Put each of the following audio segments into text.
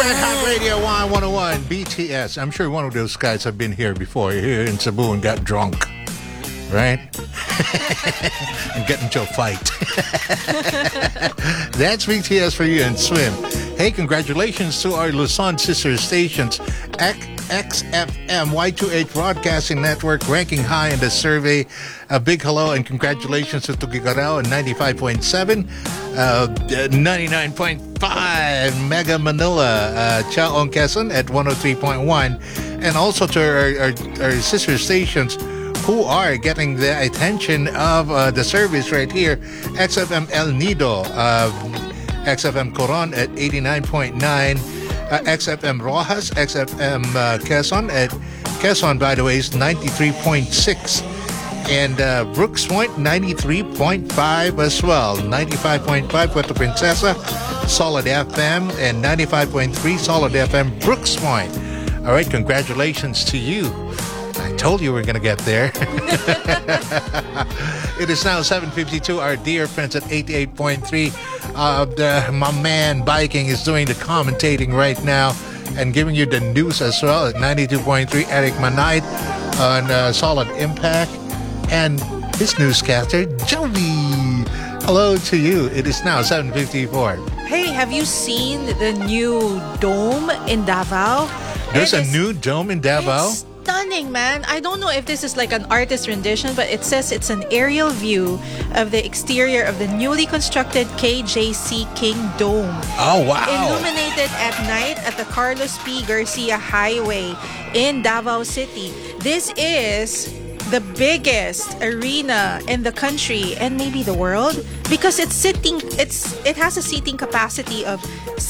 Red Hot Radio 101 BTS. I'm sure one of those guys have been here before, here in Cebu, and got drunk, right? And get into a fight. That's BTS for you and Swim. Hey, congratulations to our Luzon sister stations, XFM Y28 Broadcasting Network, ranking high in the survey. A big hello and congratulations to Tuguegarao at 95.7, 99.5 Mega Manila, Chaong Quezon at 103.1, and also to our sister stations who are getting the attention of the service right here. XFM El Nido, XFM Coron at 89.9, XFM Rojas, XFM Quezon at Quezon, by the way, is 93.6, and Brooks Point 93.5 as well, 95.5 Puerto Princesa, Solid FM, and 95.3 Solid FM Brooks Point. All right, congratulations to you. I told you we're going to get there. It is now 7:52. Our dear friends at 88.3. My man Biking is doing the commentating right now and giving you the news as well at 92.3. Eric Manait on Solid Impact and his newscaster, Joey. Hello to you. It is now 7:54. Hey, have you seen the new dome in Davao? There's a new dome in Davao? It's stunning, man. I don't know if this is like an artist rendition, but it says it's an aerial view of the exterior of the newly constructed KJC King Dome. Oh, wow. Illuminated at night at the Carlos P. Garcia Highway in Davao City. This is the biggest arena in the country and maybe the world because it has a seating capacity of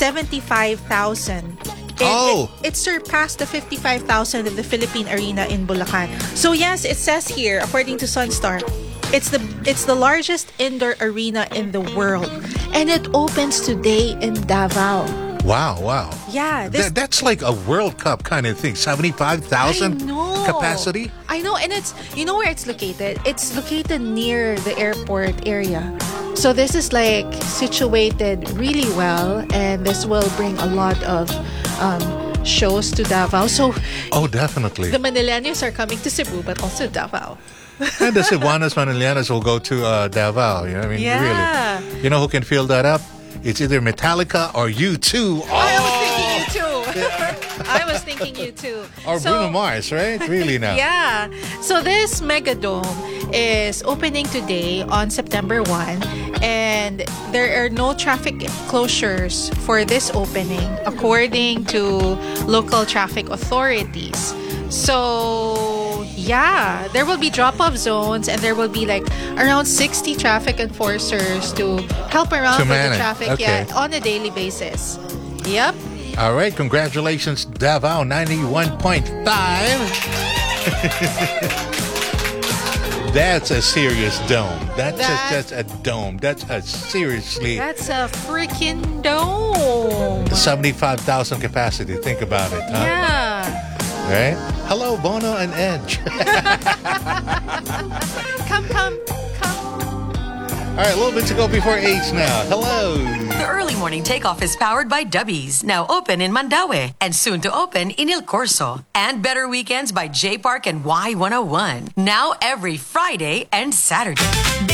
75,000. It surpassed the 55,000 of the Philippine Arena in Bulacan. So yes, it says here, according to Sunstar, it's the largest indoor arena in the world, and it opens today in Davao. Wow. Yeah. That's like a World Cup kind of thing. 75,000 capacity? I know, and you know where it's located? It's located near the airport area. So this is like situated really well, and this will bring a lot of shows to Davao. So definitely. The Manileños are coming to Cebu, but also Davao. And the Cebuanos, Manileños will go to Davao. You know, I mean, really. You know who can fill that up? It's either Metallica or U2. I was thinking U2. I was thinking U2. Or Bruno Mars, right? Really now. Yeah. So this Megadome is opening today on September 1. And there are no traffic closures for this opening, according to local traffic authorities. So, yeah, there will be drop-off zones and there will be like around 60 traffic enforcers to help around with the traffic on a daily basis. Yep. All right, congratulations, Davao 91.5. That's a serious dome. That's a dome. That's a freaking dome. 75,000 capacity. Think about it, huh? Yeah. Right? Hello, Bono and Edge. Come. All right, a little bit to go before 8 now. Hello. The early morning takeoff is powered by Dubbies, now open in Mandaue and soon to open in Il Corso. And Better Weekends by J Park and Y101, now every Friday and Saturday.